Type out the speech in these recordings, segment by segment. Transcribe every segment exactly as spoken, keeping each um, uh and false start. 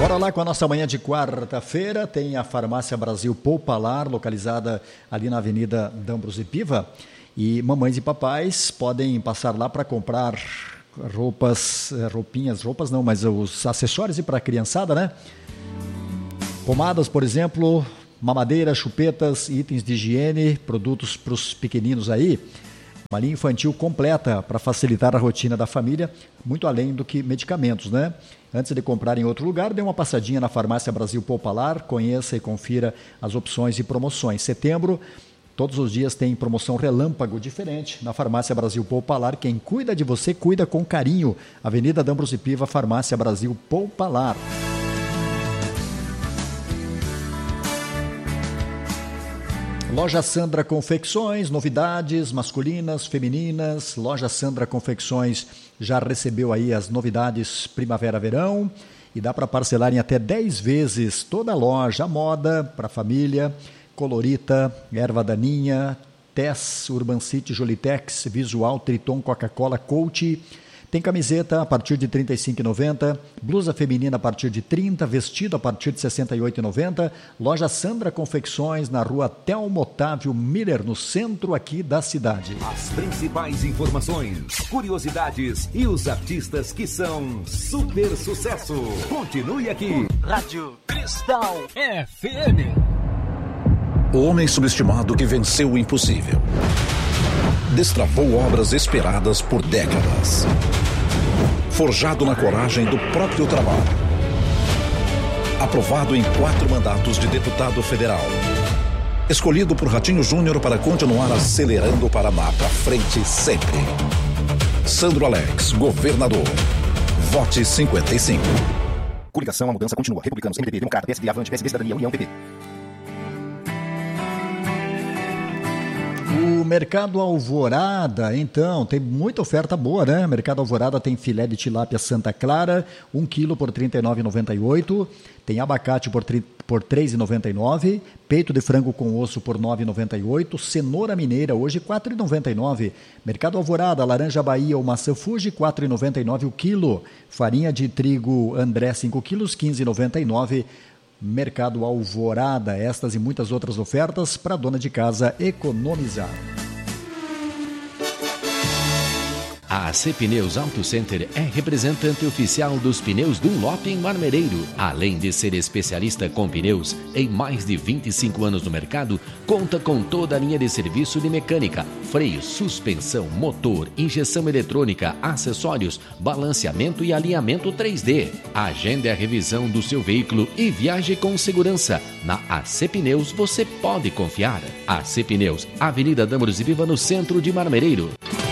Bora lá com a nossa manhã de quarta-feira. Tem a Farmácia Brasil Poupalar, localizada ali na Avenida D'Ambrosio Piva. E mamães e papais podem passar lá para comprar roupas, roupinhas, roupas não, mas os acessórios e para a criançada, né? Pomadas, por exemplo, mamadeira, chupetas, itens de higiene, produtos para os pequeninos aí. Uma linha infantil completa para facilitar a rotina da família, muito além do que medicamentos, né? Antes de comprar em outro lugar, dê uma passadinha na Farmácia Brasil Poupalar, conheça e confira as opções e promoções. Setembro, todos os dias tem promoção relâmpago diferente na Farmácia Brasil Poupalar. Quem cuida de você, cuida com carinho. Avenida D'Ambrosio Piva, Farmácia Brasil Poupalar. Loja Sandra Confecções, novidades masculinas, femininas. Loja Sandra Confecções já recebeu aí as novidades primavera-verão e dá para parcelar em até dez vezes toda a loja. Moda para família, Colorita, Erva Daninha, Tess, Urban City, Jolitex, Visual, Triton, Coca-Cola, Coach. Tem camiseta a partir de trinta e cinco reais e noventa centavos, blusa feminina a partir de trinta reais, vestido a partir de sessenta e oito reais e noventa centavos. Loja Sandra Confecções, na rua Telmo Otávio Miller, no centro aqui da cidade. As principais informações, curiosidades e os artistas que são super sucesso. Continue aqui. Rádio Cristal F M. O homem subestimado que venceu o impossível. Destravou obras esperadas por décadas. Forjado na coragem do próprio trabalho. Aprovado em quatro mandatos de deputado federal. Escolhido por Ratinho Júnior para continuar acelerando o Paraná para frente sempre. Sandro Alex, governador. Vote cinquenta e cinco. Coligação, a mudança continua. Republicanos, M D B, Democrata, P S D, Avante, P S D, Cidadania, União, P P. O Mercado Alvorada, então, tem muita oferta boa, né? Mercado Alvorada tem filé de tilápia Santa Clara, um quilo por trinta e nove reais e noventa e oito centavos. Tem abacate por, por três reais e noventa e nove centavos. Peito de frango com osso por nove reais e noventa e oito centavos. Cenoura mineira, hoje quatro reais e noventa e nove centavos. Mercado Alvorada, laranja Bahia ou maçã Fuji, quatro reais e noventa e nove centavos o quilo. Farinha de trigo André, cinco quilos, quinze reais e noventa e nove centavos. Mercado Alvorada, estas e muitas outras ofertas para a dona de casa economizar. A A C Pneus Auto Center é representante oficial dos pneus Dunlop em Marmereiro. Além de ser especialista com pneus em mais de vinte e cinco anos no mercado, conta com toda a linha de serviço de mecânica, freio, suspensão, motor, injeção eletrônica, acessórios, balanceamento e alinhamento três D. Agende a revisão do seu veículo e viaje com segurança. Na A C Pneus você pode confiar. A C Pneus, Avenida D'Ambrosio Piva, no centro de Marmereiro.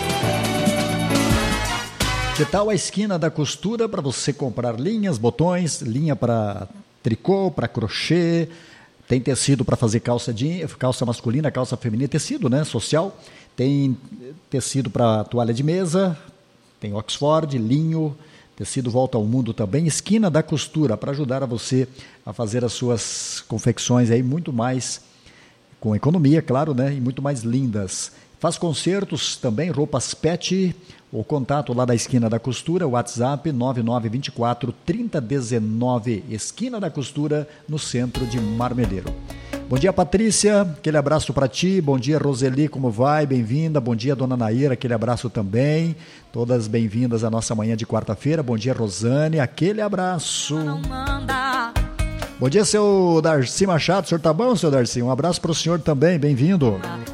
Que tal a esquina da costura para você comprar linhas, botões, linha para tricô, para crochê, tem tecido para fazer calça, de, calça masculina, calça feminina, tecido, né, social, tem tecido para toalha de mesa, tem Oxford, linho, tecido volta ao mundo também, esquina da costura para ajudar a você a fazer as suas confecções aí muito mais com economia, claro, né, e muito mais lindas. Faz concertos também, roupas pet. O contato lá da Esquina da Costura, WhatsApp nove nove dois quatro, três zero um nove, Esquina da Costura, no centro de Marmeleiro. Bom dia, Patrícia, aquele abraço para ti. Bom dia, Roseli, como vai? Bem-vinda. Bom dia, Dona Naira, aquele abraço também. Todas bem-vindas à nossa manhã de quarta-feira. Bom dia, Rosane, aquele abraço. Bom dia, seu Darcy Machado. O senhor tá bom, seu Darcy? Um abraço para o senhor também, bem-vindo.